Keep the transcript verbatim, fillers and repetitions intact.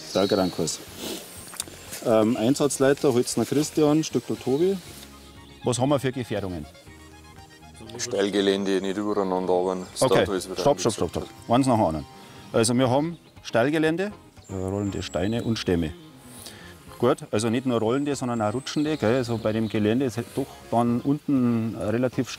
Stahlgerankurs. Ähm, Einsatzleiter Holzner Christian, Stückl Tobi. Was haben wir für Gefährdungen? Steilgelände, nicht übereinander arbeiten. Okay, stopp, stopp, stopp, stopp. Eins nach dem anderen. Also wir haben Steilgelände, rollende Steine und Stämme. Gut, also nicht nur rollende, sondern auch rutschende. Gell? Also bei dem Gelände ist halt doch dann unten relativ